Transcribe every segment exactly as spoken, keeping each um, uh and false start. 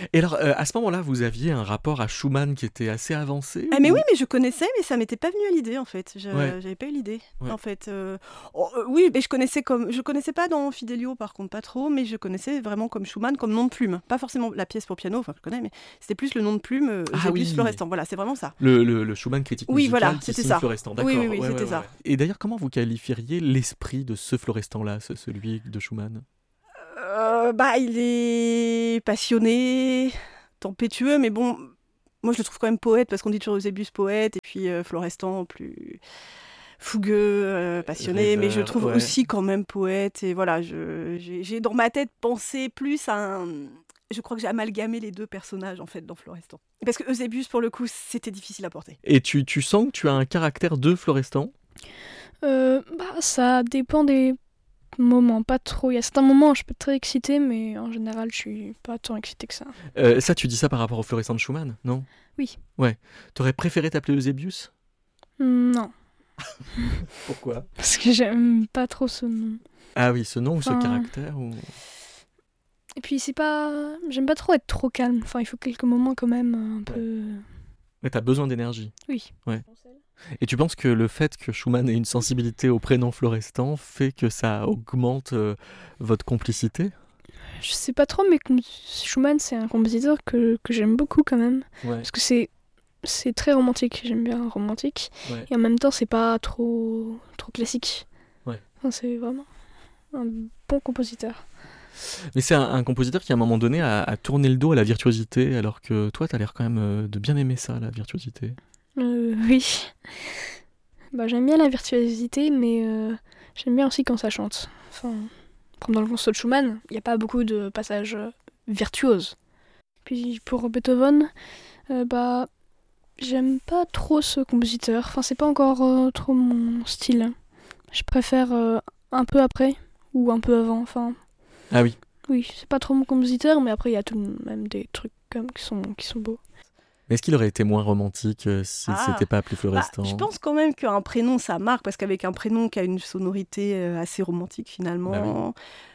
Et alors, euh, à ce moment-là, vous aviez un rapport à Schumann qui était assez avancé Ah, mais ou... oui, mais je connaissais, mais ça m'était pas venu à l'idée en fait. Je, Ouais. J'avais pas eu l'idée Ouais. en fait. Euh, oh, euh, oui, mais je connaissais comme, je connaissais pas dans Fidelio par contre pas trop, mais je connaissais vraiment comme Schumann comme nom de plume. Pas forcément la pièce pour piano, enfin je connais, mais c'était plus le nom de plume. Euh, Ah Eusebius oui. Florestan. Voilà, c'est vraiment ça. Le, le, le Schumann critique Oui, musical voilà, qui c'était signe ça. Florestan, d'accord. Oui, oui, oui, ouais, c'était ouais, ça. ouais. Et d'ailleurs, comment vous qualifieriez l'esprit de ce Florestan-là, ce- celui de Schumann? Euh, bah, il est passionné, tempétueux, mais bon, moi je le trouve quand même poète parce qu'on dit toujours Eusebius poète et puis euh, Florestan plus fougueux, euh, passionné, Rêveur, mais je le trouve ouais. aussi quand même poète. Et voilà, je, j'ai, j'ai dans ma tête pensé plus à un. Je crois que j'ai amalgamé les deux personnages en fait dans Florestan. Parce que Eusebius, pour le coup, c'était difficile à porter. Et tu, tu sens que tu as un caractère de Florestan? Euh, bah, ça dépend des moments, pas trop. Il y a certains moments où je peux être très excitée, mais en général, je suis pas tant excitée que ça. Euh, ça, tu dis ça par rapport au Florestan de Schumann, non? Oui. Ouais. T'aurais préféré t'appeler Eusebius? Non, Pourquoi? parce que j'aime pas trop ce nom. Ah oui, ce nom ou ce Enfin, caractère ou... Et puis c'est pas, j'aime pas trop être trop calme. Enfin, il faut quelques moments quand même un peu. Mais t'as besoin d'énergie. Oui. Ouais. Et tu penses que le fait que Schumann ait une sensibilité au prénom Florestan fait que ça augmente euh, votre complicité? Je sais pas trop, mais comme Schumann, c'est un compositeur que, que j'aime beaucoup quand même. Ouais. Parce que c'est, c'est très romantique, j'aime bien romantique. Ouais. Et en même temps, c'est pas trop, trop classique. Ouais. Enfin, c'est vraiment un bon compositeur. Mais c'est un, un compositeur qui à un moment donné a, a tourné le dos à la virtuosité, alors que toi t'as l'air quand même euh, de bien aimer ça, la virtuosité. Euh, oui. Bah, j'aime bien la virtuosité, mais euh, j'aime bien aussi quand ça chante. Enfin, comme dans le concerto de Schumann, il n'y a pas beaucoup de passages euh, virtuoses. Puis pour Beethoven, euh, bah, j'aime pas trop ce compositeur. Enfin, c'est pas encore euh, trop mon style. Je préfère euh, un peu après ou un peu avant. Enfin, Ah oui. oui, c'est pas trop mon compositeur, mais après il y a tout de même des trucs comme, qui sont qui sont beaux. Mais est-ce qu'il aurait été moins romantique euh, s'il Ah. s'était pas appelé Bah, Florestan? je pense quand même qu'un prénom ça marque parce qu'avec un prénom qui a une sonorité euh, assez romantique finalement, Bah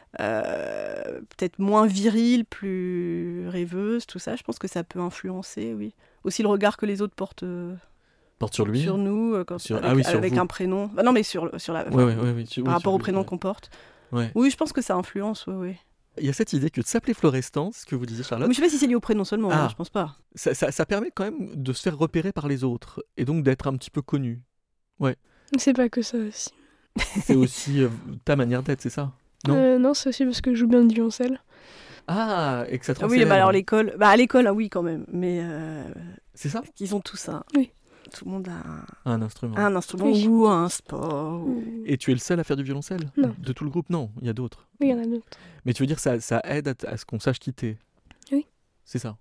euh, peut-être moins virile, plus rêveuse, tout ça, je pense que ça peut influencer, oui. Aussi le regard que les autres portent euh, Porte sur lui? sur nous, euh, quand, Sur- avec, ah oui, sur avec vous. un prénom. Bah non, mais sur, sur la, Ouais, ouais, ouais, ouais, tu- par oui, rapport sur au lui, prénom ouais. qu'on porte. Ouais. Oui, je pense que ça influence, oui, oui. Il y a cette idée que de s'appeler Florestan, ce que vous disiez Charlotte, Mais je sais pas si c'est lié au prénom seulement, Ah. hein, je pense pas. ça, ça- ça permet quand même de se faire repérer par les autres et donc d'être un petit peu connu. C'est pas que ça aussi. C'est aussi euh, ta manière d'être, c'est ça? Non. Euh, non, c'est aussi parce que je joue bien du violoncelle. Ah, et que ça te Ah rend oui, célèbre. bah alors l'école, bah à l'école, ah oui quand même, mais euh, C'est ça? ils ont tout ça. Oui. Tout le monde a un, Un instrument. un instrument Oui. ou un sport. ou- Et tu es le seul à faire du violoncelle? Non. De tout le groupe? Non, il y a d'autres. Oui, il y en a d'autres. Mais tu veux dire ça, ça aide à, t- à ce qu'on sache quitter? Oui. C'est ça.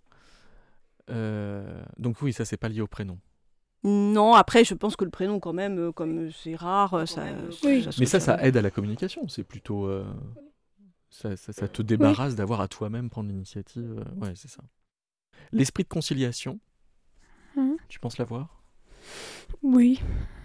Euh, donc oui, ça c'est pas lié au prénom. Non, après, je pense que le prénom, quand même, euh, comme c'est rare, euh, ça. Oui. se Mais ça, ça fait. aide à la communication. C'est plutôt... euh, ça, ça- ça te débarrasse d'avoir à toi-même prendre l'initiative. euh, Ouais, c'est ça. L'esprit de conciliation, Mhm. tu penses l'avoir? Oui.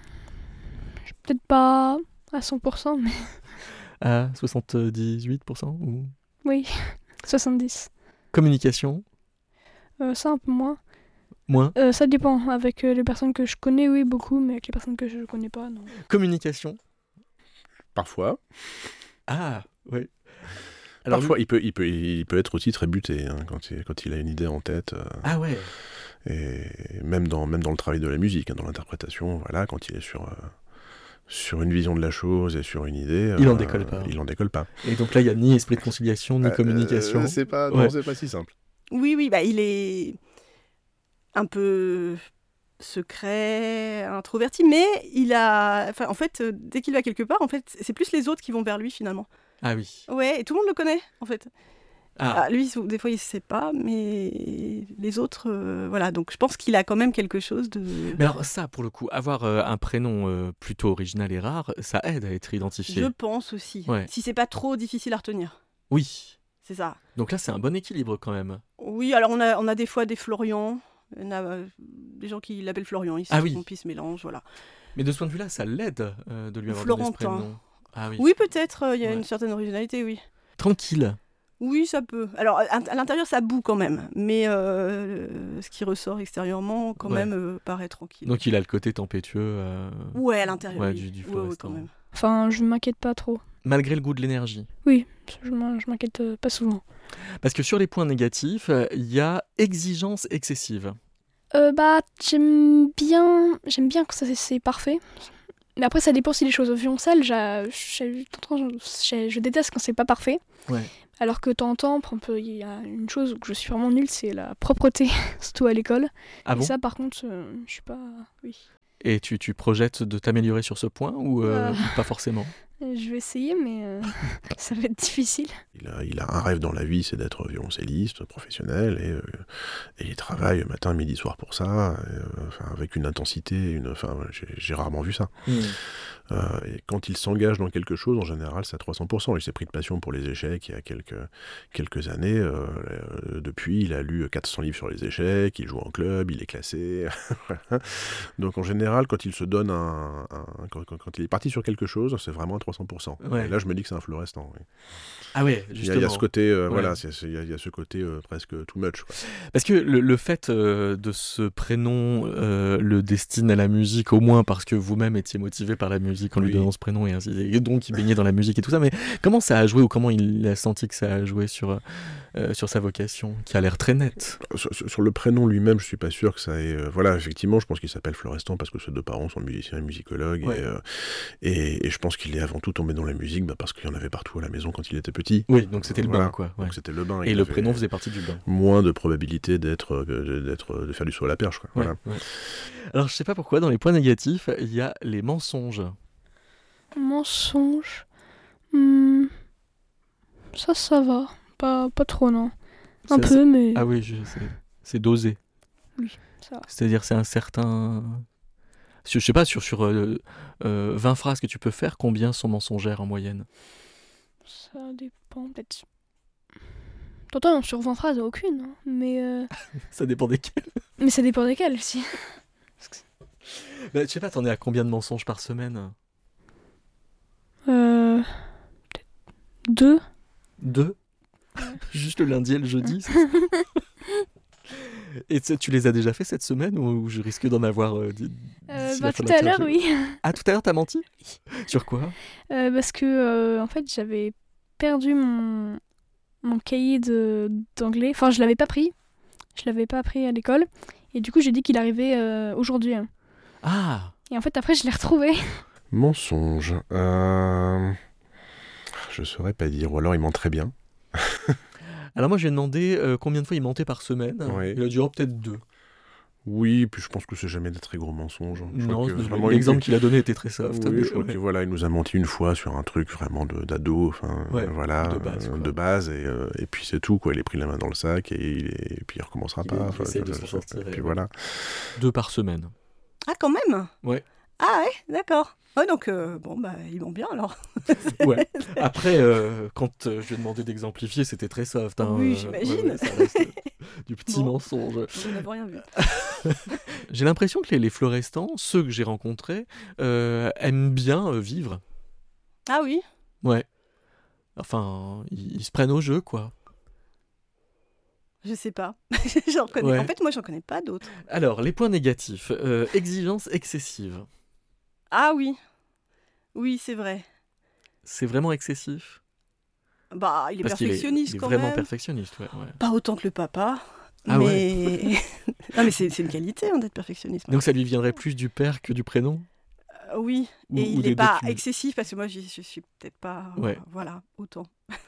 Je suis peut-être pas à cent pour cent, mais À soixante-dix-huit pour cent ou... oui. soixante-dix. Communication, Euh, ça, un peu moins. moins. Euh, ça dépend. Avec euh, les personnes que je connais, oui, beaucoup, mais avec les personnes que je ne connais pas, non. Communication. Parfois. Ah, oui. Alors, Parfois, lui- il peut, il, peut, il peut être aussi très buté hein, quand, il, quand il a une idée en tête. euh, Ah ouais. et même dans, même dans le travail de la musique, hein, dans l'interprétation, voilà, quand il est sur, euh, sur une vision de la chose et sur une idée... Il en euh, décolle pas. Il en décolle pas. Et donc là, il n'y a ni esprit de conciliation, ni Euh, communication. euh, c'est pas, Ouais. non, c'est pas si simple. Oui, oui, bah il est un peu secret, introverti, mais il a. Enfin, en fait, euh, dès qu'il va quelque part, en fait, c'est plus les autres qui vont vers lui finalement. Ah oui. Ouais, et tout le monde le connaît, en fait. Ah, Ah, lui, des fois, il ne sait pas, mais les autres, euh, voilà. Donc, je pense qu'il a quand même quelque chose de. mais alors ça, pour le coup, avoir euh, un prénom euh, plutôt original et rare, ça aide à être identifié. Je pense aussi. Ouais. Si c'est pas trop difficile à retenir, Oui. c'est ça. Donc là, c'est un bon équilibre quand même. Oui, alors on a, on a des fois des Florian, on a euh, des gens qui l'appellent Florian, ils se Ah oui. trompent, ils se mélangent, voilà. Mais de ce point de vue-là, ça l'aide euh, de lui Ou avoir donné ce Florentin. prénom. Ah oui. Oui, peut-être, euh, il y a Ouais. une certaine originalité, oui. Tranquille. Oui, ça peut. Alors, à à l'intérieur, ça boue quand même. Mais euh, le- ce qui ressort extérieurement, quand Ouais. même, euh, paraît tranquille. Donc il a le côté tempétueux. euh, Ouais, à l'intérieur. Ouais, oui. du- du Ouais, ouais, Florestan. quand même. Enfin, je m'inquiète pas trop. Malgré le goût de l'énergie. Oui, je m'in- je m'inquiète euh, pas souvent. Parce que sur les points négatifs, euh, il y a exigence excessive. Euh, bah, j'aime bien, j'aime bien que ça, c'est- c'est parfait. Mais après, ça dépend si les choses au violoncelle, j'a- j'ai- je, je déteste quand c'est pas parfait. Ouais. Alors que de temps en temps, par exemple, il y a une chose où je suis vraiment nulle, c'est la propreté, surtout à l'école. Ah Et bon ça, par contre, euh, je suis pas. Oui. Et tu, tu projettes de t'améliorer sur ce point ou, euh, Euh. ou pas forcément? Euh, Je vais essayer, mais euh, ça va être difficile. Il a, il a un rêve dans la vie, c'est d'être violoncelliste professionnel, et, euh, et il travaille matin, midi, soir pour ça, et, euh, enfin, avec une intensité, une, enfin, j'ai, j'ai rarement vu ça. Hmm. Euh, et quand il s'engage dans quelque chose, en général, c'est à trois cents pour cent. Il s'est pris de passion pour les échecs il y a quelques, quelques années. Euh, euh, depuis, il a lu quatre cents livres sur les échecs, il joue en club, il est classé. Donc en général, quand il se donne un... un- quand, quand- quand il est parti sur quelque chose, c'est vraiment à trois cents pour cent. Ouais. Et là, je me dis que c'est un Florestan. Oui. Ah ouais, Il y, a, justement. il y a ce côté, euh, Ouais. voilà, c'est- c'est- il y, a- il y a ce côté euh, presque too much, quoi. Parce que le, le fait euh, de ce prénom euh, le destine à la musique, au moins parce que vous-même étiez motivé par la musique en lui Oui. donnant ce prénom et ainsi, et donc il baignait dans la musique et tout ça. Mais comment ça a joué ou comment il a senti que ça a joué sur euh, sur sa vocation, qui a l'air très nette? Sur, sur- sur le prénom lui-même, je suis pas sûr que ça ait... euh, voilà, effectivement, je pense qu'il s'appelle Florestan parce que ses deux parents sont musiciens et musicologues. Ouais. Et, euh, et, et je pense qu'il est avant tout tombé dans la musique bah, parce qu'il y en avait partout à la maison quand il était petit. Oui, donc c'était le Voilà. bain, quoi. Ouais. Donc c'était le bain. Et il le avait prénom faisait partie du bain. moins de probabilité d'être, euh, d'être, de faire du saut à la perche, quoi. Ouais, Voilà. ouais. Alors je sais pas pourquoi, dans les points négatifs, il y a les mensonges. Mensonge. Hmm, Ça, ça va. Pas, pas trop, non. Un Ça, peu, mais Ah oui, je sais. C'est dosé. ça va. C'est-à-dire c'est un certain... Sur- Je sais pas, sur, sur euh, euh, vingt phrases que tu peux faire, combien sont mensongères en moyenne? Ça dépend, peut-être. T'entends, sur vingt phrases, aucune. hein, Mais, euh, Ça dépend desquelles. mais ça dépend desquelles aussi. Bah, je sais pas, t'en es à combien de mensonges par semaine? Euh, peut-être deux. Deux? Juste le lundi et le jeudi, c'est ça? Et tu tu les as déjà fait cette semaine ou je risque d'en avoir euh, d- Euh, d'ici bah, la fin tout de à l'heure, l'interview? oui. Ah, tout à l'heure, t'as menti? Sur quoi? Euh, parce que, euh, en fait, j'avais perdu mon, mon cahier de, d'anglais. Enfin, je l'avais pas pris. Je l'avais pas pris à l'école. Et du coup, j'ai dit qu'il arrivait euh, aujourd'hui. hein. Ah! Et en fait, après, je l'ai retrouvé. Mensonge. Euh... Je saurais pas dire. Ou alors il ment très bien. Alors moi, je lui ai demandé euh, combien de fois il mentait par semaine. Oui. Il a dit, oh, peut-être deux. Oui, puis je pense que c'est jamais des très gros mensonges. Je crois Non, que c'est- vraiment, l'exemple il- qu'il a donné était très soft. Oui, mais je crois ouais. que voilà, il nous a menti une fois sur un truc vraiment de, d'ado, enfin Ouais, voilà, de base, euh, quoi. de base, et, euh, et puis c'est tout, quoi. Il est pris la main dans le sac et, il est- et puis il recommencera Il pas. est- il enfin, essaie de je- s'en je- sortir, Et et puis ouais. voilà. Deux par semaine. Ah, quand même. Ouais. Ah ouais, d'accord. Ouais, donc, euh, bon, bah, ils vont bien alors. Ouais. Après, euh, quand euh, je lui ai demandé d'exemplifier, c'était très soft. Hein, Oui, euh, j'imagine. ouais, ça reste, euh, du petit Bon. mensonge. Nous n'avons rien vu. J'ai l'impression que les, les Florestans, ceux que j'ai rencontrés, euh, aiment bien euh, vivre. Ah oui. Ouais. Enfin, ils, ils se prennent au jeu, quoi. Je sais pas. J'en connais. Ouais. En fait, moi, j'en connais pas d'autres. Alors, les points négatifs. Euh, exigence excessive. Ah oui. Oui, c'est vrai. C'est vraiment excessif. Bah, il est Parce qu'il est, perfectionniste il est quand vraiment même. perfectionniste, ouais. ouais. Pas autant que le papa. Ah mais... non, mais c'est, c'est une qualité hein, d'être perfectionniste. Donc ça lui viendrait plus du père que du prénom? Euh, oui, Ou- et ou il des n'est deux pas cumulés. excessif parce que moi, j'y- je suis peut-être pas. euh, Ouais. voilà, autant.